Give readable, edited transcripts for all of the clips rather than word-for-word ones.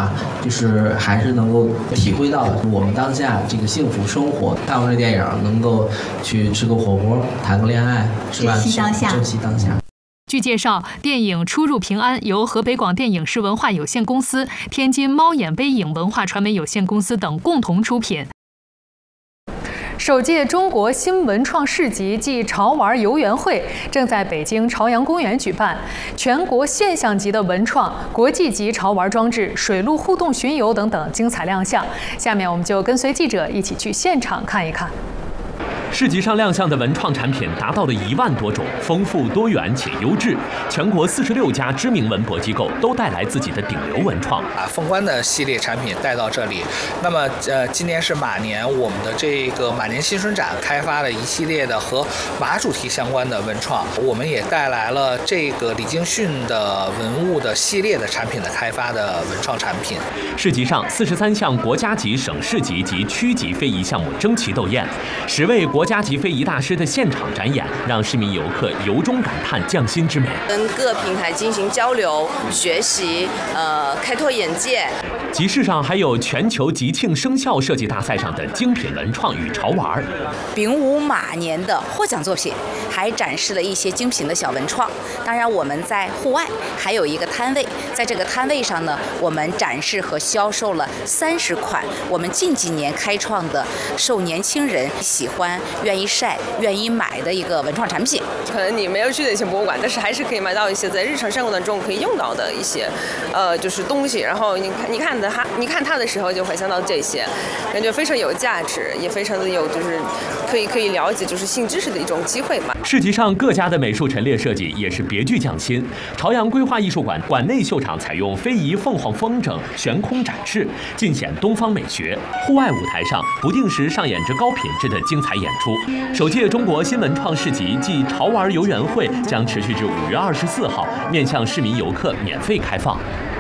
话，就是还是能够体会到我们当下这个幸福生活。看完这电影，能够去吃个火锅，谈个恋爱，是吧？ 珍惜当下， 珍惜当下。 据介绍，电影《出入平安》由河北广电影视文化有限公司、天津猫眼微影文化传媒有限公司等共同出品。首届中国新文创市集暨潮玩游园会正在北京朝阳公园举办，全国现象级的文创、国际级潮玩装置、水陆互动巡游等等精彩亮相。下面我们就跟随记者一起去现场看一看。 市集上亮相的文创产品达到了1万多种，丰富多元且优质。全国46家知名文博机构都带来自己的顶流文创。 凤冠的系列产品带到这里。那么今年是马年，我们的这个马年新春展开发了一系列的和马主题相关的文创，我们也带来了这个李京逊的文物的系列的产品的开发的文创产品。 市集上43项国家级、省市级及区级非遗项目争奇斗艳，10位国家级非遗大师的现场展演，让市民游客由衷感叹匠心之美。 跟各平台进行交流、学习，开拓眼界。 集市上还有全球吉庆生肖设计大赛上的精品文创与潮玩， 丙午马年的获奖作品，还展示了一些精品的小文创。当然，我们在户外还有一个摊位，在这个摊位上呢，我们展示和销售了30款我们近几年开创的受年轻人喜欢、愿意晒、愿意买的一个文创产品。 可能你没有去那些博物馆，但是还是可以买到一些在日常生活当中可以用到的一些就是东西。然后你看它的时候就会想到这些，感觉非常有价值，也非常的有就是可以了解就是新知识的一种机会嘛。 市集上各家的美术陈列设计也是别具匠心。朝阳规划艺术馆馆内秀场采用非遗凤凰风筝悬空展示，尽显东方美学。户外舞台上不定时上演着高品质的精彩演出。首届中国新文创市集暨潮玩游园会将持续至5月24号，面向市民游客免费开放。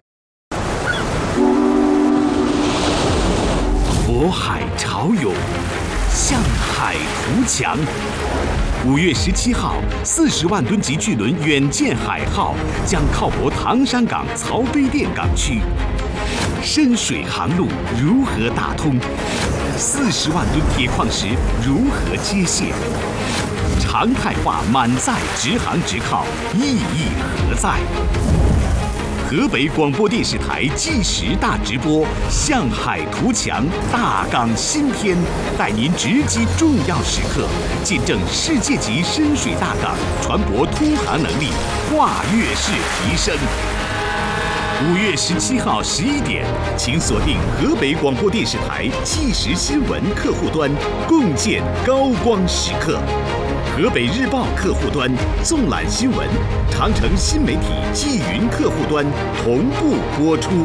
渤海潮涌，向海图强。5月17号，40万吨级巨轮远见海号将靠泊唐山港曹碑店港区。深水航路如何打通？40万吨铁矿石如何接线？常态化满载直航直靠意义何在？河北广播电视台纪实大直播，向海图强，大港新天，带您直击重要时刻，见证世界级深水大港船舶通航能力跨越式提升。5月17号11点，请锁定河北广播电视台纪实新闻客户端，共建高光时刻。河北日报客户端纵览新闻，长城新媒体纪云客户端同步播出。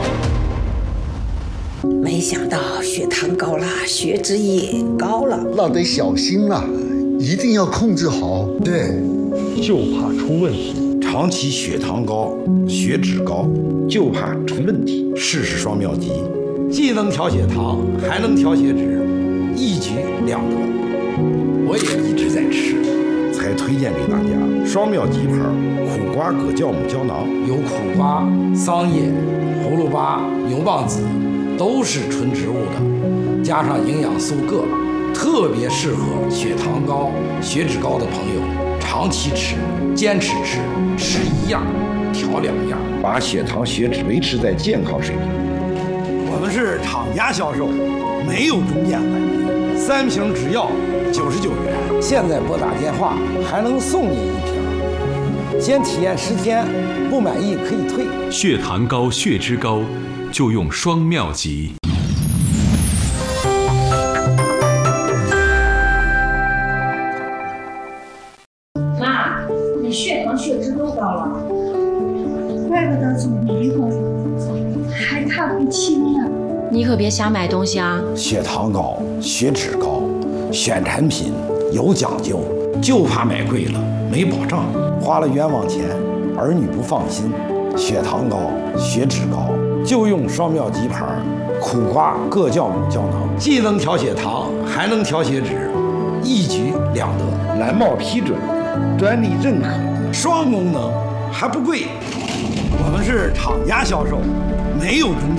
没想到血糖高了，血脂也高了， 那得小心了，一定要控制好。 对，就怕出问题。长期血糖高、血脂高，就怕出问题。试试双妙极，既能调血糖，还能调血脂，一举两得。我也一直在吃，才推荐给大家双妙极牌苦瓜葛酵母胶囊， 有苦瓜、桑叶、葫芦巴、牛蒡子，都是纯植物的，加上营养素铬，特别适合血糖高、血脂高的朋友长期吃，坚持吃，吃1样，调2样， 把血糖、血脂维持在健康水平。 我们是厂家销售，没有中间环节，3瓶只要99元。 现在拨打电话还能送你1瓶，先体验10天，不满意可以退。 血糖高、血脂高，就用双妙极。 妈，你血糖、血脂都高了， 怪不得总迷糊，还看不清呢。 你可别瞎买东西啊！ 血糖高、血脂高，选产品有讲究，就怕买贵了没保障，花了冤枉钱，儿女不放心。血糖高、血脂高，就用双妙极牌苦瓜葛酵母胶囊，既能调血糖，还能调血脂，一举两得。蓝帽批准，专利认可，双功能，还不贵。我们是厂家销售，没有中间。